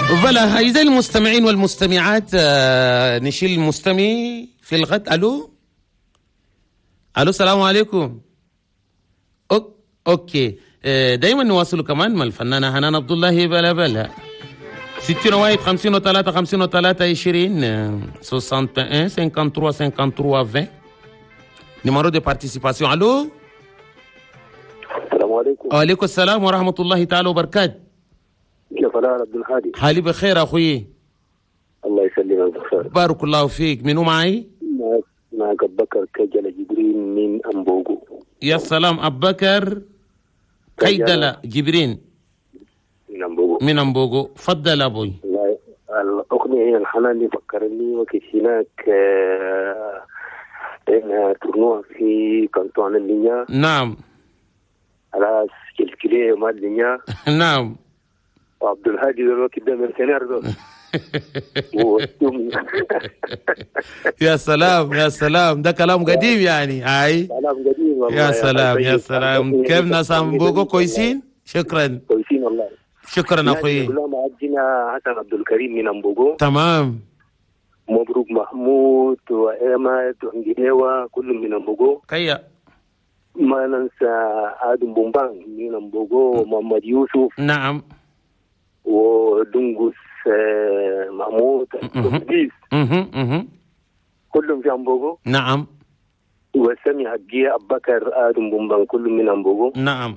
فوالا أعزائي المستمعين والمستمعات، نشيل المستمع في الغد. ألو السلام عليكم. أوكي. دايما نواصل كمان مع الفنانة حنان عبد الله بلا 60 واحد 53 53 20 61 53 53 20 numéro de participation. ألو السلام عليكم. وعليكم السلام ورحمة الله تعالى وبركاته. كيف الحال عبد الهادي؟ حالي بخير أخوي. الله يسلمك بخير. بارك الله فيك. منو معي؟ معك أبو بكر كجل جبرين من أمبوغو. يا سلام. أبو بكر كيدلا جبرين من أمبوغو. فضل أبوي. الأغنية الحنان اللي فكرني وقت هناك تورنوها في كانتون اللينيا. نعم. على كلكلية مال اللينيا. نعم. وعبد الهادي دلوقتي ده مرسنير ده. يا سلام يا سلام، ده كلام قديم يعني. هاي كلام قديم والله. يا سلام يا سلام. كيف ناس أمبوغو كويسين؟ شكرا. كويسين والله. شكرا أخوي. اللهم عجنا حسن عبد الكريم من أمبوغو. تمام. مبروك محمود وإيمات وانجينيوا كلهم من أمبوغو. كيا ما ننسى آدم بومبان من أمبوغو ومحمد يوسف. نعم. ودنقس محمود وديس كلهم في أمبوغو. نعم. وسمي حقية أبو بكر آدم بومبان كلهم من أمبوغو. نعم.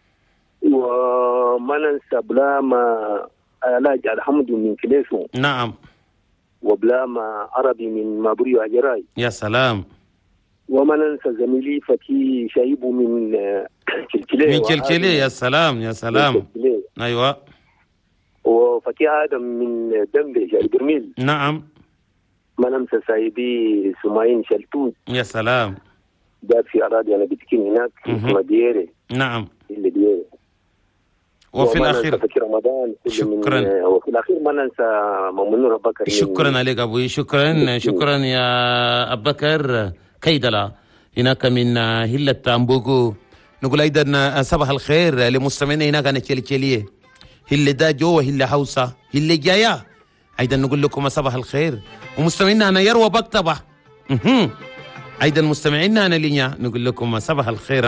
وما ننسى بلاما علاج الحمد من كليسو. نعم. وبلاما عربي من مابريو عجراي. يا سلام. وما ننسى زميلي فتي شايبو من كلكلي. من كلكلي. يا سلام يا سلام. أيوة. وفتي آدم من دمبي البرميل. نعم. ما ننسى سايبي سماين شلتوت. يا سلام. جاب في أراضي أنا بتكين هناك اسمها دييري. نعم. اللي دييري. وفي الأخير فكر رمضان. شكرا. وفي الأخير ما ننسى ممنور أبو بكر. شكرا عليك أبوي. شكرا شكرا يا أبو بكر كيدلا هناك من هلة أمبوغو. نقول أيضا صباح الخير لمستمعينا هناك أنا كيلكيلية هلة دا جو وهلة حوسة هلة جاية. أيضا نقول لكم صباح الخير. ومستمعينا أنا يروى بكتبة. أيضا مستمعينا أنا لينيا نقول لكم صباح الخير.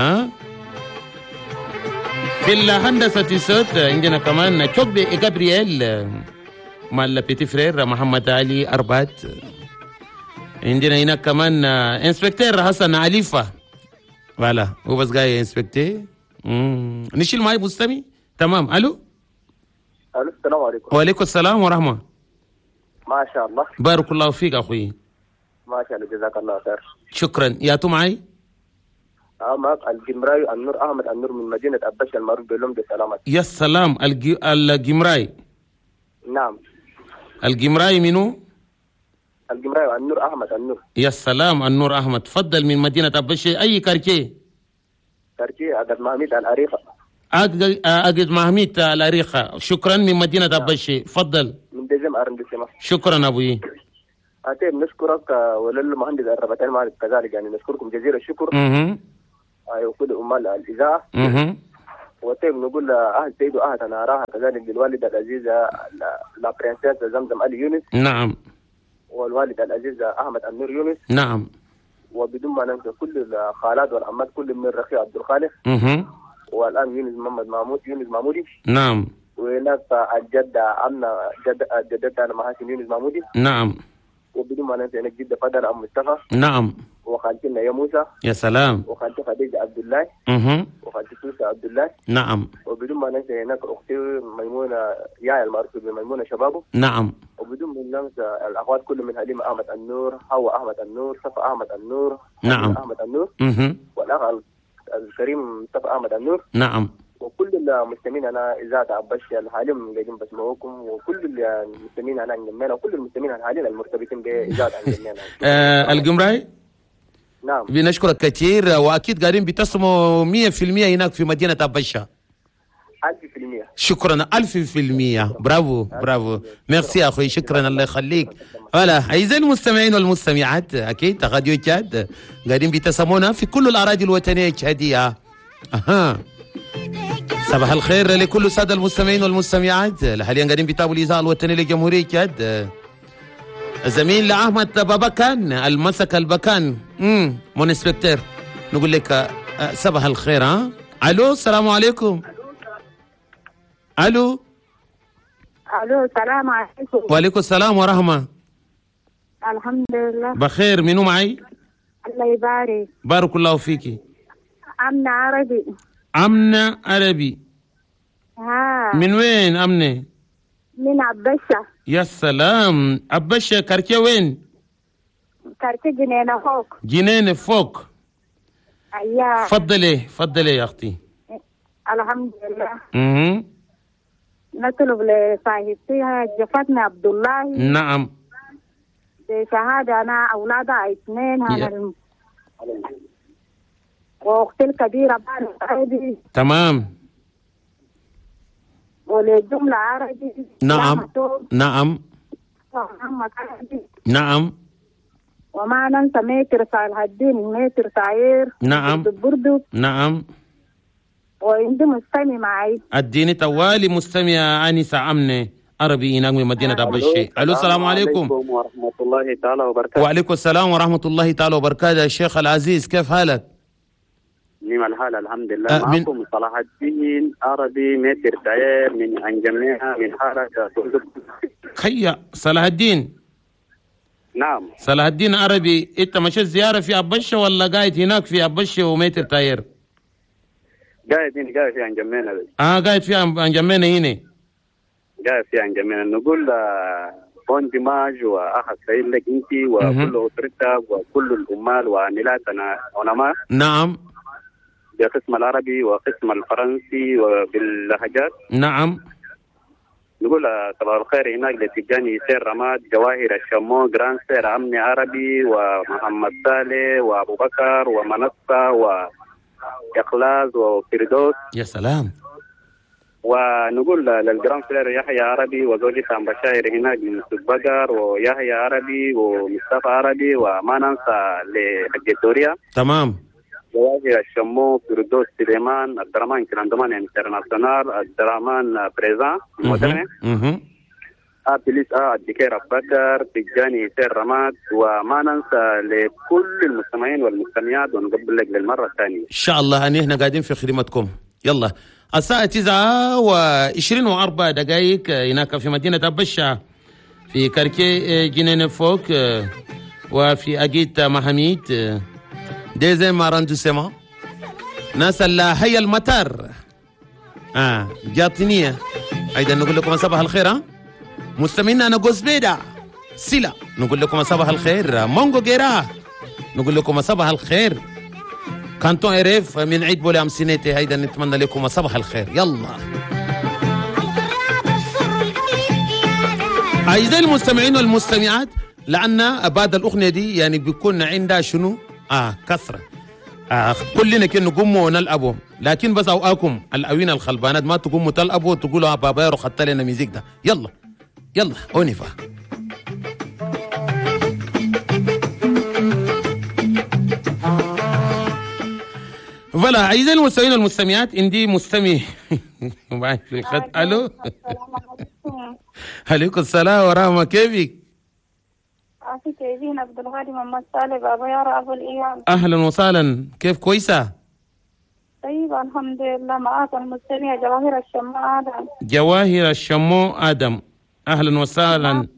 في الهندسة الصوت عندنا كمان تشوبي جابرييل مع البيتي فرير محمد علي أربات. عندنا هنا كمان انسبكتير حسن عليفة. فوالا هو بس جاي انسبكتي. نشيل معي مستمي. تمام. ألو السلام عليكم. وعليكم السلام ورحمة. ما شاء الله. بارك الله فيك أخوي. ما شاء الله جزاك الله خير. شكرا. يا تو معي معك الجمراي النور أحمد النور من مدينة أبش المعروف بلوم بسلامة. يا سلام. الجمراي. نعم. الجمراي منو؟ الجمراي النور أحمد النور. يا سلام. النور أحمد. تفضل من مدينة أبش. أي كاركيه؟ كاركيه أجد محمد الأريخة. أجد محمد الأريخة. شكرا. من مدينة أبش. تفضل. من ديزم أرندسيما. شكرا أبوي. أتيب نشكرك وللمهندس الربطين معك كذلك يعني نشكركم جزيل الشكر. أيوة كل أمال الإذاعة. وتيب نقول أهل سيد وأهل أنا أراها كذلك للوالدة العزيزة لا برنسيسة زمزم علي يونس. نعم. والوالد العزيز أحمد النور يونس. نعم. وبدون ما ننسى كل الخالات والعمات كل من رخي عبد الخالق. والآن يونس محمد محمود يونس محمودي. نعم. وهناك الجدة عمنا جدتنا محاسن يونس محمودي. نعم. وبدون ما ننسى هناك جدة فضل أم مصطفى. نعم. وخالتنا يا موسى. يا سلام. وخالتي خديجة عبد الله. وخالتي سوسة عبد الله. نعم. وبدون ما ننسى هناك أختي ميمونة يا المعروفة بميمونة شبابه. نعم. وبدون ما ننسى الأخوات كل من حليمة أحمد النور حواء أحمد النور صفا أحمد النور. نعم. أحمد النور. والأخ الكريم مصطفى أحمد النور. نعم. وكل المستمعين أنا إذاعة أبش الحاليين قاعدين بسمعوكم وكل المستمعين أنا انجمينا وكل المستمعين الحاليين المرتبطين بإذاعة انجمينا. الجمراي. نعم. بنشكرك كثير وأكيد قاعدين بتسمعوا 100% هناك في مدينة أبشة. 1000%. شكرا 1000%. برافو برافو. ميرسي أخوي. شكرا. الله يخليك. ولا أعزائي المستمعين والمستمعات أكيد راديو تشاد قاعدين بتسمعونا في كل الأراضي الوطنية التشادية. صباح الخير لكل السادة المستمعين والمستمعات. حاليا قاعدين بتابعوا الإذاعة الوطنية لجمهورية تشاد. زميل أحمد بابكان المسك البكان مون انسبكتور نقول لك صباح الخير. الو السلام عليكم. الو السلام عليكم. وعليكم السلام ورحمة. الحمد لله بخير. منو معي؟ الله يبارك. بارك الله فيكي. أمنة عربي. أمنة عربي. من وين أمنة؟ من عبشة. يا سلام. عبشة كارتيه وين؟ كارتيه جنينة فوق. جنينة فوق. أيوة. فضلي يا أختي. الحمد لله. نطلب لصاحبتها جفتنا عبد الله. نعم. بشهادة أنا أولادها 2 وأختي الكبيرة بارك عربي. تمام. وللجملة عربي. نعم. ومحمد عربي. نعم. وما ننسى ميتر صالح الدين ميتر طاير. نعم. بردو. نعم. وعندي مستمع معي. اديني توالي مستمع انسه امنه عربي هناك من مدينه عبشة. الو السلام عليكم ورحمه الله تعالى وبركاته. وعليكم السلام ورحمه الله تعالى وبركاته. الشيخ العزيز كيف حالك؟ نعم الحال الحمد لله. معكم صلاح الدين عربي متر داير من انجمنها من حالة خيا صلاح الدين. نعم صلاح الدين عربي. انت مشيت زياره في عبشة ولا قاعد هناك في عبشة ومتر تاير؟ قاعد في انجمنها. قاعد في انجمنها هنا. قاعد في انجمنها. نقول بون ديماج واخ سعيد لك انت وكل اسرتك وكل الامال ونلاتنا علماء. نعم. بقسم العربي وقسم الفرنسي وباللهجات. نعم. نقول صباح الخير هناك لتجاني سير رماد جواهر الشمو جران سير أمني عربي ومحمد صالح وأبو بكر ومنصة وإخلاص وفردوس. يا سلام. ونقول للجران سير يحيى عربي وزوجي سام بشاير هناك من بكر ويحيى عربي ومصطفى عربي وما ننسى لحج الدورية. تمام. جواهر الشمو فردوس سليمان عبد الرحمن كلاندمان انترناسيونال عبد الرحمن بريزان مدني ابليس الدكير ابو بكر تجاني سير رماد وما ننسى لكل المستمعين والمستمعات ونقبل لك للمره الثانيه. ان شاء الله هنا قاعدين في خدمتكم. يلا الساعه 9:24 هناك في مدينه عبشة في كاركي جنين فوق وفي اجيت محميد ديزيم اراندوسيمون ناس حي المطار جاطنية. ايضا نقول لكم صباح الخير. مستمعينا انا جوزبيدا سيلا نقول لكم صباح الخير. مونغو جيرا نقول لكم صباح الخير. كانتون اريف من عيد بولي امسينيتي ايضا نتمنى لكم صباح الخير. يلا اعزائي المستمعين والمستمعات لعنا بعد الاغنيه دي يعني بيكون عندها شنو كثرة. كلنا كنا نقوم ونلعبوا لكن بس اوقاكم الاوين الخلبانات ما تقوموا تلعبوا وتقولوا بابا يرو خدت لنا ميوزيك ده. يلا اونيفا. فلا اعزائي المستمعين والمستمعات عندي مستمع معي في الخط. الو عليكم السلام ورحمة. كيفك؟ كيفين عبد الغني محمد صالح بابا يارا ابو الايام. اهلا وسهلا. كيف كويسه؟ طيب الحمد لله. معاك المستمع جواهر الشمو ادم. جواهر الشمو ادم اهلا وسهلا.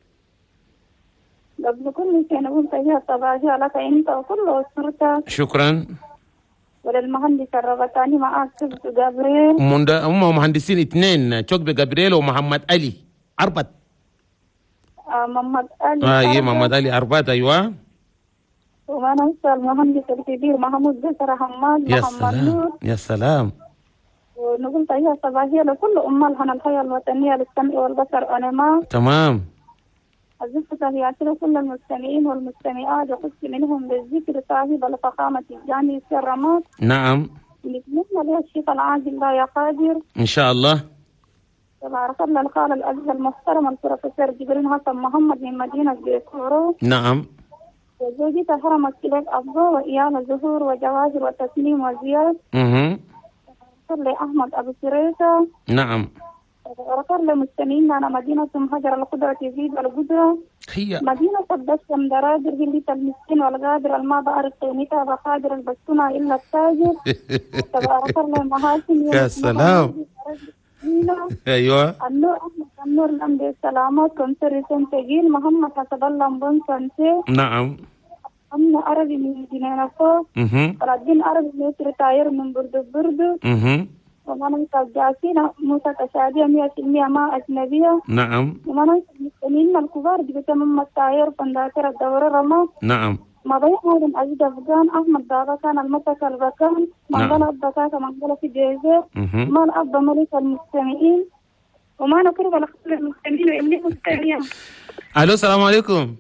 قبل كل شيء نقول تحية صباحية لك انت وكل اسرتك. شكرا. وللمهندس الربطاني معاك شوكبي جابريل. هم مهندسين 2 شوكبي جابريل ومحمد علي عربت. محمد علي. محمد علي أربات. أيوة. وما ننسى المهندس الكبير محمود بسرة حماد. يا محمد سلام. نور. يا سلام. ونقول تحية صباحية لكل أمالها الحياة الوطنية للسمع والبصر أنما. تمام. أزلت تحياتي لكل المستمعين والمستمعات وخص منهم بالذكر صاحب الفخامة الجامع سير رماد. نعم. نتمنى له الشفاء العاجل لا يا قادر. إن شاء الله. تبارك الله. القال الأزهر المحترم البروفيسور جبريل حسن محمد من مدينة بيكورو. نعم. وزوجته حرمت كلاب أبو وإيانا زهور وجواهر وتسليم وزياد. أذكر لي أحمد أبو سريسة. نعم. أذكر لمستمعين أنا مدينة هجر القدرة يزيد والقدرة. هي مدينة الدسم درادر اللي المسكين والقادر الما بعرف قيمتها بقادر البسطنا إلا التاجر. أذكر لي محاسن. يا سلام. ايوه. النور أحمد النور الأمر السلامات كمسر سنتجيل محمد حسب الله مبن سنتي. نعم. أمن عربي من جنينة فوق. الدين عربي مصر تاير من برد. ومن الجاسين موسى تشابيه 100% ما أجنبية. نعم. ومن المسلمين الكبار بيتم التاير فنداكر الدورة رما. نعم. ما بين أجد أفغان أحمد دابا كان المسك البكان منقل البكاك منقل في جيزير. ما الأب ملك المستمعين وما نقرب الأخبار المستمعين وإني مستمعين. ألو السلام عليكم.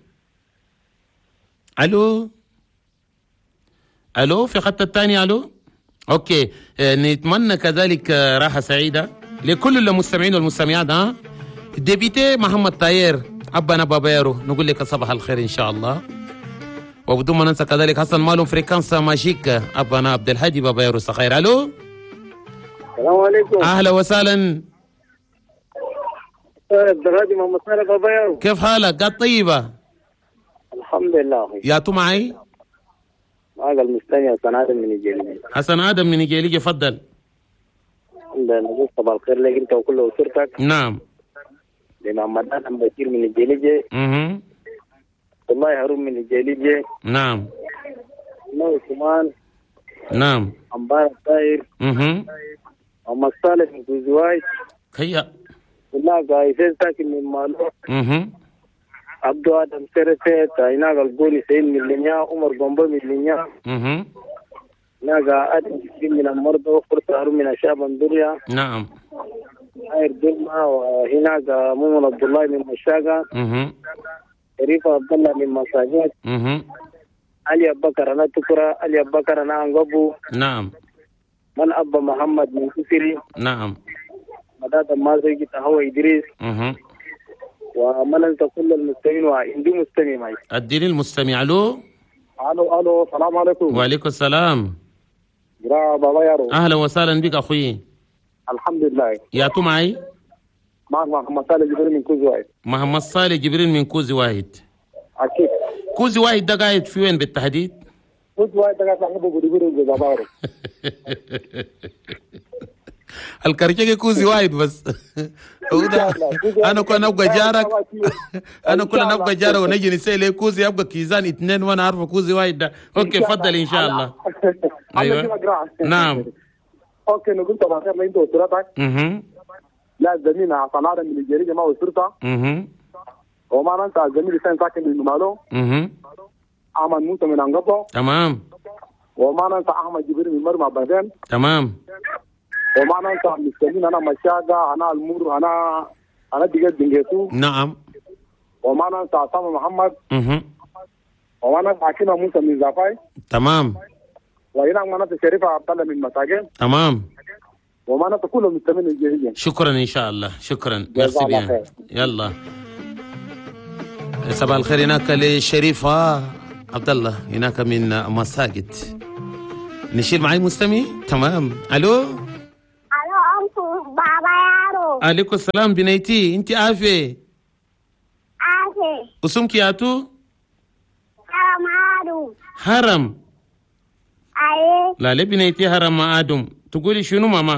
ألو في خط الثاني. ألو أوكي. نتمنى كذلك راحة سعيدة لكل المستمعين والمستمعات. ديبيتي محمد طاير أبانا بابيرو نقول لك صباح الخير إن شاء الله. وبدون ما ننسى كذلك حسن مالو فريكانسا ماجيك أبانا عبد الهادي بابيرو سخير. ألو السلام عليكم. أهلا وسهلا. عبد الهادي محمد صالح بابيرو. كيف حالك؟ قاعد طيبة؟ الحمد لله. يا تو معي؟ معك المستمع حسن آدم من الجيلية. حسن آدم من الجيلية فضل. الحمد لله. صباح الخير لك أنت وكل أسرتك. نعم. لمحمد آدم بشير من الجيلية. والله هارون من الجيلية. نعم. نو عثمان. نعم. عمار الطاير. محمد صالح من كوزواي. هيا. والله قايفين ساكن من مالو. عبد آدم سرسة تاينا القولي سيد من لينيا عمر بومبا من لينيا. ناقا آدم من المرضى فرصة هارون من الشعب اندوريا. نعم. خير دلما وهناك مؤمن عبد الله من مشاقة. شريف عبد الله من مساجد. علي أبو بكر أنا تكرا علي أبو بكر أنا أنغبو. نعم. من أبا محمد من كسري. نعم. مداد ما زي هو إدريس. ومن أنت كل المستمعين وعندي مستمع معي. الدين المستمع. ألو السلام عليكم. وعليكم السلام. يا بابا يارو. أهلا وسهلا بك أخوي. الحمد لله. يا تو معي؟ معك محمد صالح جبريل من كوزي واحد. محمد صالح جبريل من كوزي واحد. أكيد. كوزي واحد ده قاعد في وين بالتحديد؟ كوزي واحد ده قاعد صاحبه جبريل بابا. الكركي كوزي واحد بس. انا كنا نبقى جارك. انا كنا نبقى جارك ونجي نسال كوزي يبقى كيزان اثنين وانا عارفه كوزي واحد ده. اوكي فضل ان شاء الله. ايوه نعم. اوكي نقول طبعا خير انت واسرتك. لا زميلنا حسن آدم من الجريجه ما واسرته. وما ننسى الزميل الثاني ساكن من مالو. احمد موسى من انقبه. تمام. وما ننسى احمد جبريل من مرمى بعدين. تمام. وما ننسى المسلمين انا مشاقه انا المور انا دقيت دنجيتو. نعم. وما ننسى عصام محمد. وما ننسى حكيمه موسى من زافاي. تمام. وهنا ما ننسى شريفه عبد الله من مساجين. تمام. وما ننسى كل المستمعين الجيدين. شكرا ان شاء الله. شكرا. ميرسي بيان. يلا صباح الخير هناك لشريفه عبد الله هناك من مساجد. نشيل معي مستمع. تمام. الو بابا يارو. عليكم السلام بنيتي. انت عافية؟ عافية. اسمك ياتو؟ هرم آدم. هرم. ايه. لا ليه بنيتي هرم آدم؟ تقولي شنو ماما؟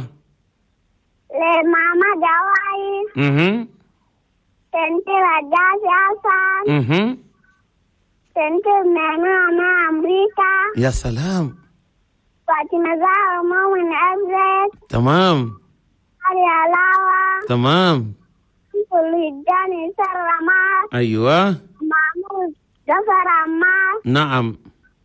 ماما جواي. تنتي رجاس ياسان. تنتي ماما أمريكا. يا سلام. فاطمة زهرة من أبرد. تمام. علي علاوة. تمام. كل الدنيا سرمات. أيوة. محمود جفر عمار. نعم.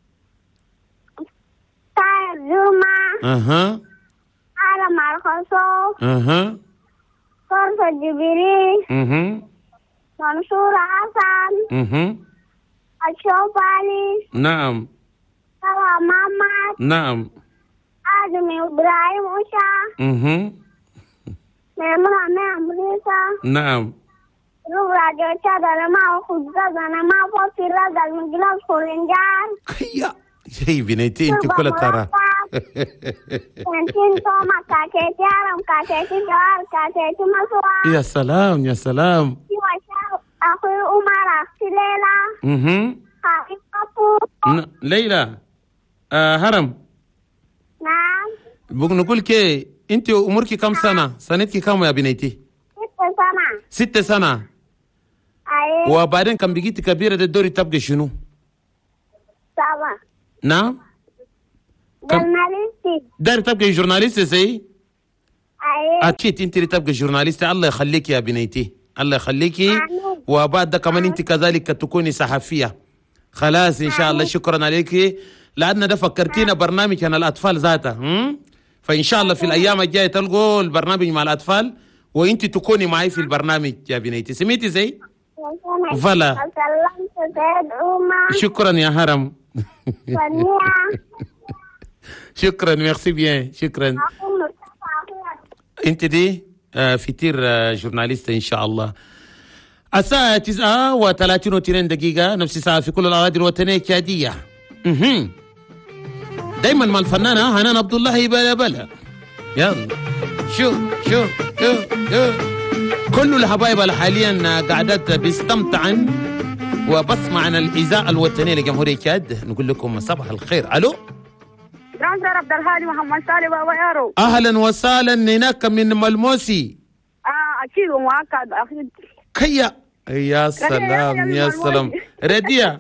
طاهر جمعة. عالم الخصوص. فرصة جبريل. منصور حسن. أشوف علي. نعم. سلام محمد. نعم. آدم إبراهيم أوشا. ميمونة أمريكا. نعم. ربع جوشا دلما وخزة دلما فوسيرا دلمجلس خورنجار. هيا. شيء بنيتي انت كل ترى. كانتين توما كاكيتي عرم كاكيتي جوار كاكيتي مسوا. يا سلام يا سلام. أخوي عمر أختي ليلى. خالي بابو. ليلى هرم. نعم. نقول كي انت عمرك كم سنة؟ سنتك كم يا بنيتي؟ 6 سنة. 6 سنة. أيه. وبعدين كم بقيتي كبيرة الدوري تبقى شنو؟ 7. نعم؟ جورناليستي. داري تبقى جورناليست سي؟ أيه. أكيد انت اللي تبقى جورناليست. الله يخليك يا بنيتي، الله يخليكي. وبعد ده كمان انت كذلك تكوني صحفية. خلاص ان شاء الله. شكرا عليكي، لأن ده فكرتينا برنامج عن الأطفال ذاته. فإن شاء الله في الأيام الجاية تلقوا البرنامج مع الأطفال وانت تكوني معي في البرنامج يا بنيتي. سميتي زي؟ فلا. شكرا يا هرم. شكرا، ميرسي بيان، شكرا. انت دي فطير جورناليست ان شاء الله. الساعة 9:32 دقيقة، نفس الساعة في كل الأراضي الوطنية الشادية. دايما مع الفنانة حنان عبد الله. بلا بلا يلا شو كل الحبايب حاليا قاعدات بيستمتعن وبسمعن الإذاعة الوطنية لجمهورية تشاد. نقول لكم صباح الخير. ألو برانزر عبد الهادي محمد صالح بابا يارو. أهلا وسهلا هناك من ملموسي. أكيد ومؤكد أخي. كيا يا سلام يا سلام. رديا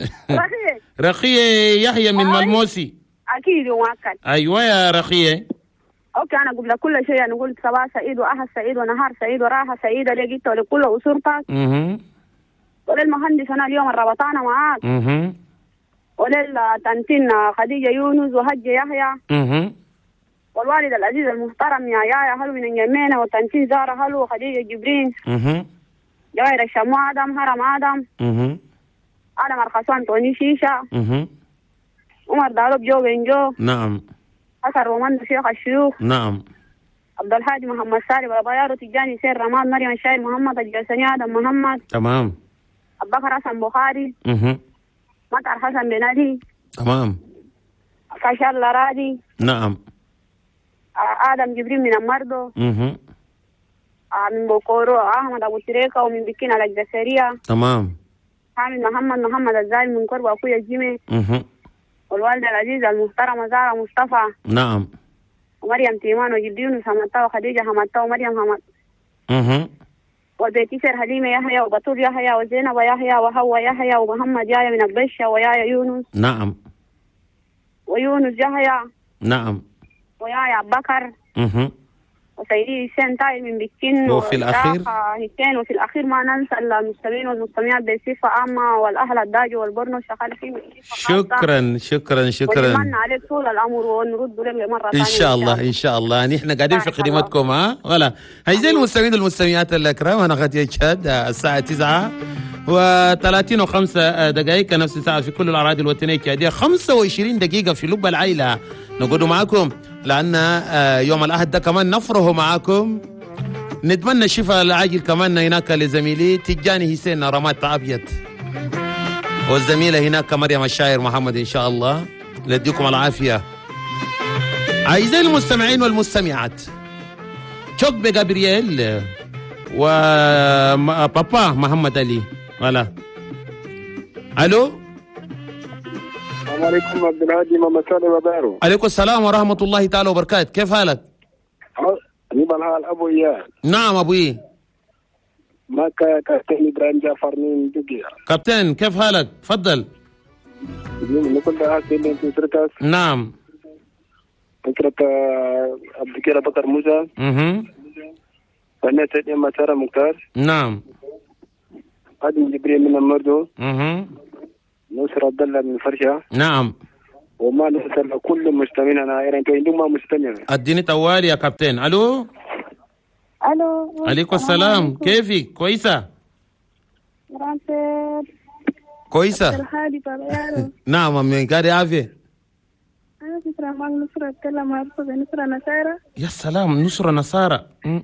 رخية يحيى من ملموسي. أكيد ومؤكد. أيوة يا رخية. أوكي، أنا قبل كل شيء أنا قلت صباح سعيد وأحد سعيد ونهار سعيد وراحة سعيدة لقيت ولكل أسرتك. وللمهندس أنا اليوم الربطانة معاك. وللتنتين خديجة يونس وهجة يحيى. والوالد العزيز المحترم يا يايا هلو من اليمينة، وتنتين زارة هلو وخديجة جبرين. جواهر الشمو آدم، هرم آدم. آدم الخصوان توني شيشة. عمر دالوب جو بنجو. نعم. حسن رومان شيخ الشيوخ. نعم. عبد الحاج محمد صالح بابا يارو تجاني سير رماد مريم الشايل محمد الجلساني آدم محمد. تمام. أبو بكر حسن بخاري. مطر حسن بن علي. تمام. كاشال لرادي. نعم. آدم جبريل من المردو. من بوكورو أحمد أبو تريكة ومن بكين على الجسرية. تمام. حامد محمد الزايد من قرب أخويا الجيمي. والوالدة العزيزة المحترمة زارة مصطفى. نعم. ومريم تيمان وجدي يونس حمدتها وخديجة حمدتها ومريم حمد. وبيتي سر حليمة يحيى وبطول يحيى وزينب يحيى وحواء يحيى ومحمد يايا من البشة ويايا يونس. نعم. ويونس يحيى. نعم. ويايا أبو بكر. وسيدي حسين طاير من بكين. وفي الأخير حسين. وفي الأخير ما ننسى المستمعين والمستمعات بصفة عامة والأهل الداجو والبرنو شغال فيه. شكرا. ونتمنى عليك طول الأمر ونرد لك مرة ثانية إن شاء الله. إن شاء الله نحن قاعدين في خدمتكم. ولا هاي المستمعين والمستمعات الأكرام، أنا غادي تشاد الساعة 9:35 دقائق، نفس الساعة في كل الأراضي الوطنية الشادية. 25 دقيقة في لب العائلة نقعد معكم، لأن يوم الأحد ده كمان نفره معكم. نتمنى الشفاء العاجل كمان هناك لزميلي تجاني حسين رمات أبيض، والزميلة هناك مريم الشاعر محمد إن شاء الله. نديكم العافية. أعزائي المستمعين والمستمعات، تشوك بجابرييل وبابا محمد علي. ولا ألو. السلام عليكم عبد الهادي محمد صالح وبارو. عليكم السلام ورحمة الله تعالى وبركاته. كيف حالك؟ طيب الحال أبو إياه. نعم أبوي. معك كابتن إبراهيم جعفر من دقيقة. كابتن كيف حالك؟ تفضل. نقول لها سيدنا في أسرتك. نعم. أسرة عبد الكريم بكر موسى. فأنا سيدنا مسار مختار. نعم. آدم جبريل من المردو. نصر عبد الله من فرشة. نعم. وما نسأل كل مستمعين عائرين كي ما مستمع. اديني طوال يا كابتن. الو. عليكم السلام. كيفك؟ كويسة؟ كويسة. نعم أمي قاعدة عافية. أنا فكرة مع نصرة أتكلم مع نصرة نصارى. يا سلام نصرة نصارى.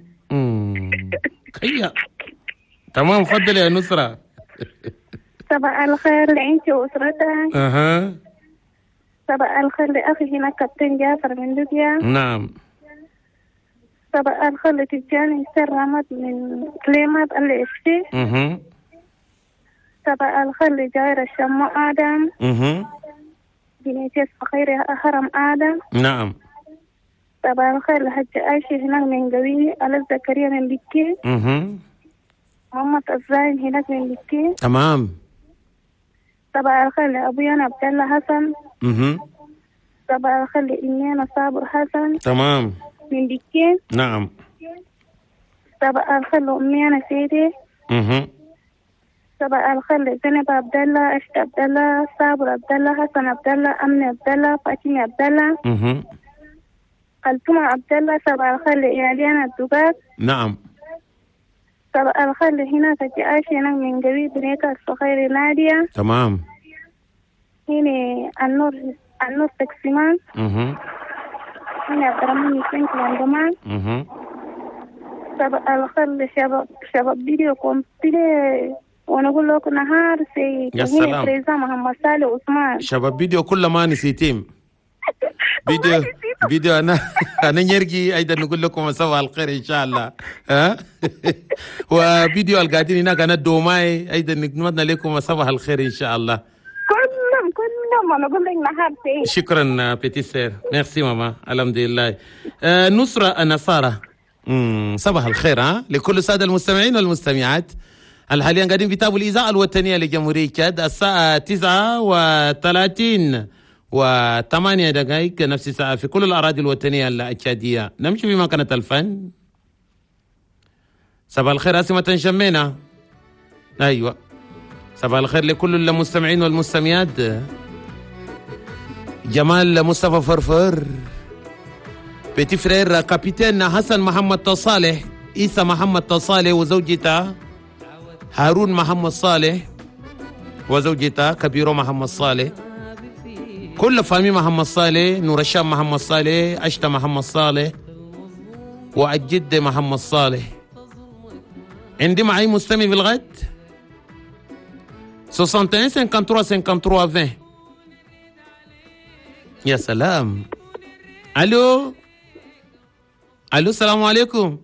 كيا تمام. فضل يا نصرة. صباح الخير لأنت وأسرتك. صباح الخير لأخي هناك كابتن جعفر من ليبيا. نعم. صباح الخير لتجاني سرمت من كلمات الإفتي. صباح الخير لجاير الشمو آدم. بنيتيس فخير هرم آدم. نعم. صباح الخير لحج عائشة هناك من قوي على زكريا من بكي. محمد الزاين هناك من بكي. تمام. صباح الخير لأبويا عبد الله حسن. صباح الخير لإنينا صابر حسن. تمام. من بكي. نعم. صباح الخير لأمي سيدي. صباح الخير لزينب عبد الله، أشت عبد الله، صابر عبد الله، حسن عبد الله، أمني عبد الله، فاطمة عبد الله. قلتم عبد الله. صباح الخير لإعلان الدباب. نعم. صباح الخير لهنا تجعاش هنا من قريب بنيتا الصغير نادية. تمام. هنا النور تقسيمان. هنا عبد الرحمن يسنك الأنجمان. صباح الخير لشباب فيديو كومبلي ونقول لك نهار سي. يا سلام. بريزا محمد صالح عثمان. شباب فيديو كل ما نسيتيم. فيديو انا نرجي ايضا نقول لكم صباح الخير ان شاء الله. ها وفيديو القاعدين هناك انا الدوماي ايضا نتمنى لكم صباح الخير ان شاء الله. كلهم انا اقول لك نهار سي. شكرا بيتي سير. ميرسي ماما. الحمد لله. نصرة النصارى. صباح الخير لكل الساده المستمعين والمستمعات. حاليا قاعدين في تاب الإذاعة الوطنية لجمهورية تشاد الساعة 9:30 و8 دقائق نفس الساعة في كل الأراضي الوطنية التشادية. نمشي في مكانة الفن. صباح الخير عاصمة شمينا. أيوة. صباح الخير لكل المستمعين والمستمعات. جمال مصطفى فرفر، بيتي فرير كابتن حسن محمد تصالح، عيسى محمد تصالح وزوجته هارون محمد صالح وزوجته كبيرو محمد صالح، كل فامي محمد صالح، نور الشام محمد صالح، أشتا محمد صالح والجد محمد صالح. عندي معي مستمع في الغد 61 53 53 20. يا سلام. الو السلام عليكم.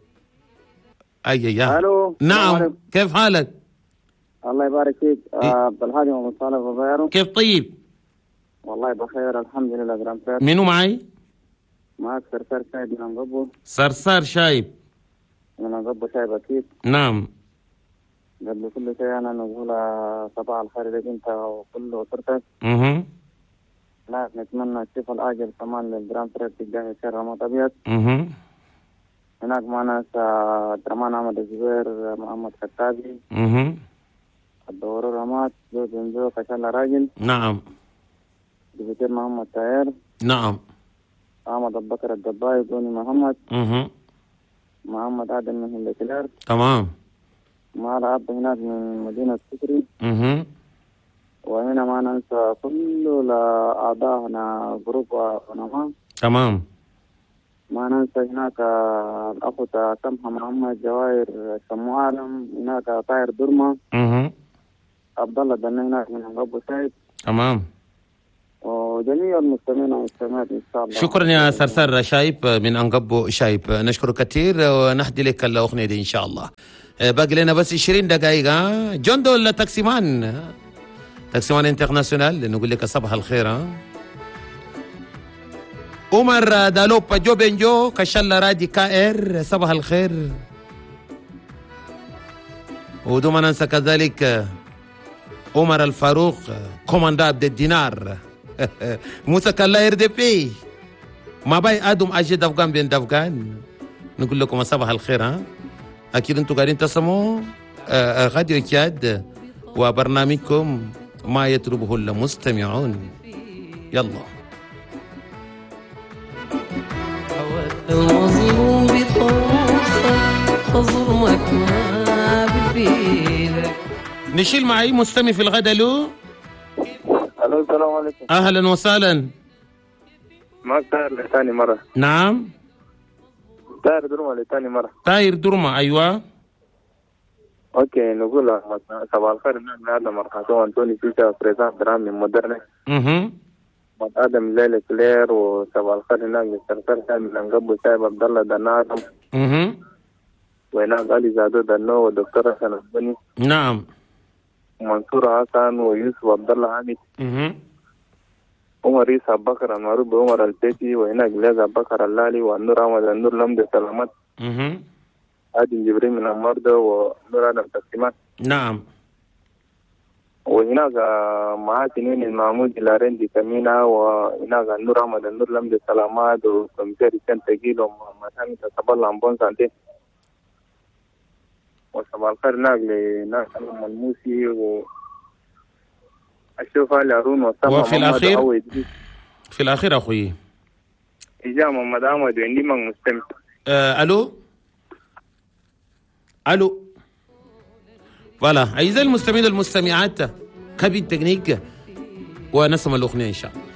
اي الو. نعم. كيف حالك؟ الله يبارك فيك. عبد الهادي محمد صالح بغيره. كيف طيب؟ والله بخير الحمد لله. جرام خير. منو معي؟ معك صرصار شايب من انقبو. صرصار شايب من انقبو شايب اكيد. نعم. قبل كل شيء انا نقول صباح الخير لك انت وكل اسرتك. لا نتمنى الشفاء الاجل كمان للجرام فريد تجاه شر رمضان ابيض. هناك معنا عبد الرحمن احمد الزبير، محمد كتابي، الدور رمات، زوج بنزو كشال راجل. نعم. دكتور محمد طاهر. نعم. احمد ابو بكر الدباي، دوني محمد. محمد ادم من هندكلار. تمام. مع الاب هناك من مدينه سكري. وهنا ما ننسى كل اعضائنا جروب ونما. تمام. ما ننسى هناك الأخ سمحة محمد جواهر سمو عالم، هناك طاهر درمة. عبد الله دنا هناك من أبو سعيد. تمام. وجميع المستمعين والمستمعات إن شاء الله. شكرا يا صرصار شايب من أنقبو شايب، نشكرك كثير ونهدي لك الأغنية دي إن شاء الله. باقي لنا بس 20 دقائق. جوندو التاكسيمان، تاكسيمان انترناسيونال، نقول لك صباح الخير. عمر دالوبا جو بنجو كشلا رادي كائر، صباح الخير. ودوما ننسى كذلك عمر الفاروق كوماندا عبد الدينار موسى كلا RDP ما باي ادم اجي افغان بين افغان. نقول لكم صباح الخير. اكيد انتم قاعدين تسمعوا راديو تشاد وبرنامجكم ما يطلبه المستمعون. يلا. المظلوم بطوفة فظلمك ما بفيدك. نشيل معي مستمع في الغد. الو السلام عليكم. اهلا وسهلا. معك طاهر لثاني مرة. نعم. طاهر درمة لثاني مرة. طاهر درمة. ايوه. اوكي نقول صباح الخير. نحن هذا مرحبا انتوني فيتا بريزان درام من مودرنة. محمد آدم ليلى كلير، وصباح الخير هناك للسركار سامي الأنقب وسايب عبد الله دنادم وهناك علي زادو دنو ودكتورة سنة بني. نعم. ومنصور حسن ويوسف عبد الله حامد. عمر عيسى أبو بكر المعروف بعمر البيتي، وهناك إلياس أبو بكر اللالي، والنور أحمد النور لمدة سلامات. عادل جبريل من المردة، ونور آدم تقسيمات. نعم. وهناك معاه سنين المعمود الارندي كمينة، وهناك النور احمد النور لمدة سلامات، وكمثير كان تقيل، ومحمد حامد صباح الله عمبون سانتين. وصباح الخير هناك لناس الملموسي، واشوف علي هارون وسام. وفي الاخير في الاخير اخوي اجا محمد احمد وعندي من مستمع. الو الو. فوالا اعزائي المستمعين والمستمعات، كابين تكنيك ونسمع الاغنيه ان شاء الله.